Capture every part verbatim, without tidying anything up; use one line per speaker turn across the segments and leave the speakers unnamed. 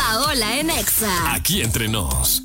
Paola en Exa.
Aquí entre nos.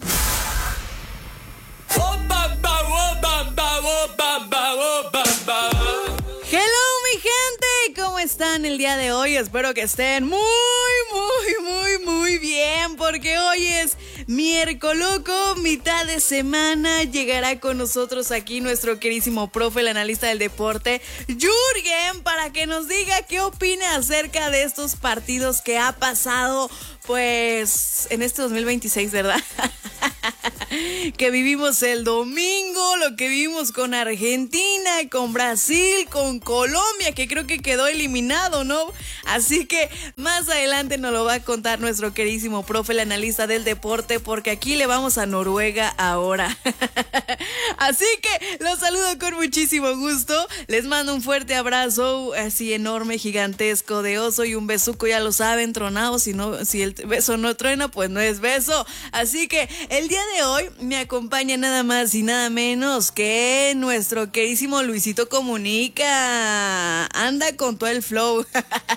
Hello, mi gente, ¿cómo están el día de hoy? Espero que estén muy, muy, muy, muy bien, porque hoy es miércoles loco, mitad de semana. Llegará con nosotros aquí nuestro queridísimo profe, el analista del deporte, Jürgen, para que nos diga qué opina acerca de estos partidos que ha pasado, pues, en este dos mil veintiséis, ¿verdad? Que vivimos el domingo, lo que vivimos con Argentina, con Brasil, con Colombia, que creo que quedó eliminado, ¿no? Así que más adelante nos lo va a contar nuestro queridísimo profe, el analista del deporte, porque aquí le vamos a Noruega ahora. Así que los saludo con muchísimo gusto, les mando un fuerte abrazo, así enorme, gigantesco, de oso, y un besuco, ya lo saben, tronado. Si no, si el beso no truena, pues no es beso. Así que el día de hoy me acompaña nada más y nada menos que nuestro queridísimo Luisito Comunica. Anda con todo el flow.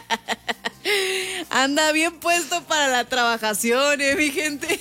Anda bien puesto para la trabajación, ¿eh, mi gente?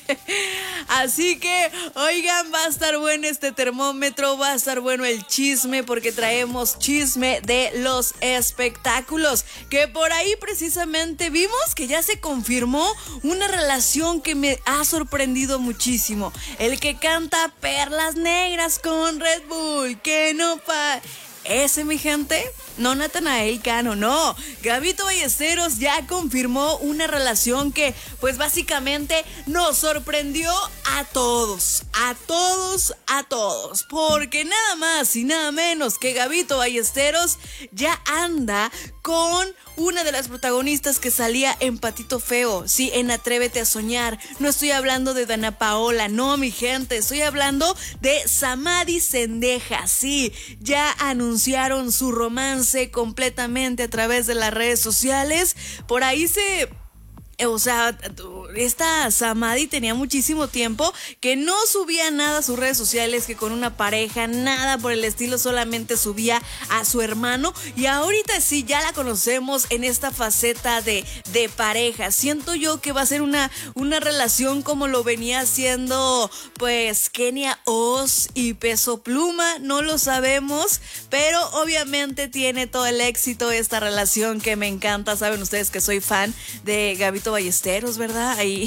Así que, oigan, va a estar bueno este termómetro, va a estar bueno el chisme, porque traemos chisme de los espectáculos, que por ahí precisamente vimos que ya se confirmó una relación que me ha sorprendido muchísimo. El que canta Perlas Negras con Red Bull, que no pa... Ese, mi gente, no Natanael Cano, no. Gabito Ballesteros ya confirmó una relación que, pues básicamente nos sorprendió a todos, a todos, a todos. Porque nada más y nada menos que Gabito Ballesteros ya anda con una de las protagonistas que salía en Patito Feo, sí, en Atrévete a Soñar. No estoy hablando de Dana Paola, no, mi gente, estoy hablando de Samadhi Sendejas, sí, ya anunciaron su romance completamente a través de las redes sociales. Por ahí se... O sea, esta Samadhi tenía muchísimo tiempo que no subía nada a sus redes sociales, que con una pareja, nada por el estilo, solamente subía a su hermano. Y ahorita sí, ya la conocemos en esta faceta de, de pareja. Siento yo que va a ser una, una relación como lo venía haciendo, pues, Kenia Oz y Peso Pluma, no lo sabemos, pero obviamente tiene todo el éxito esta relación que me encanta. Saben ustedes que soy fan de Gabito Ballesteros, ¿verdad? Ahí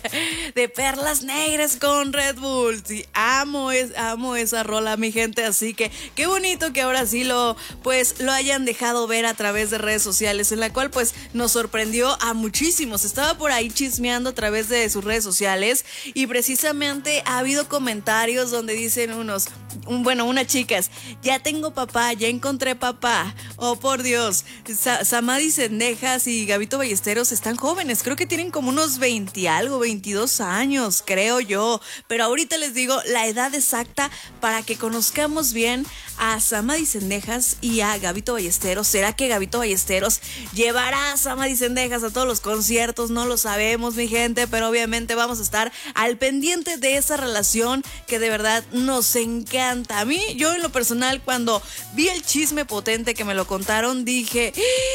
de Perlas Negras con Red Bull. Sí, amo, es, amo esa rola, mi gente. Así que qué bonito que ahora sí lo, pues, lo hayan dejado ver a través de redes sociales, en la cual pues nos sorprendió a muchísimos. Estaba por ahí chismeando a través de sus redes sociales y precisamente ha habido comentarios donde dicen unos, un, bueno, unas chicas, ya tengo papá, ya encontré papá. Oh, por Dios. Sa- Samadhi Sendejas y Gabito Ballesteros están jóvenes. Creo que tienen como unos veinte algo, veintidós años, creo yo. Pero ahorita les digo la edad exacta para que conozcamos bien a Samadhi Sendejas y a Gabito Ballesteros. ¿Será que Gabito Ballesteros llevará a Samadhi Sendejas a todos los conciertos? No lo sabemos, mi gente, pero obviamente vamos a estar al pendiente de esa relación que de verdad nos encanta. A mí, yo en lo personal, cuando vi el chisme potente que me lo contaron, dije,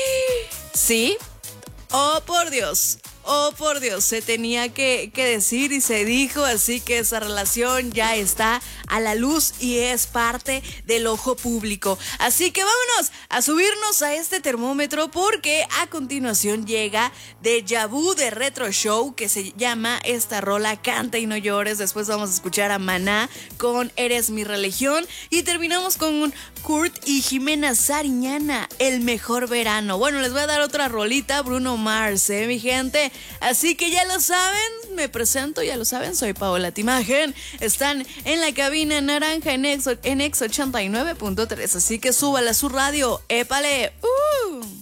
sí, oh por Dios, oh por Dios, se tenía que, que decir y se dijo, así que esa relación ya está a la luz y es parte del ojo público. Así que vámonos a subirnos a este termómetro, porque a continuación llega Deja Vu de Retro Show, que se llama esta rola Canta y no llores. Después vamos a escuchar a Maná con Eres mi religión y terminamos con Kurt y Jimena Sariñana, El mejor verano. Bueno, les voy a dar otra rolita, Bruno Mars, ¿eh, mi gente? Así que ya lo saben, me presento, ya lo saben, soy Paola Timagen. Están en la cabina naranja en Ex, en Ex ochenta y nueve punto tres, así que súbala a su radio, épale. Uh.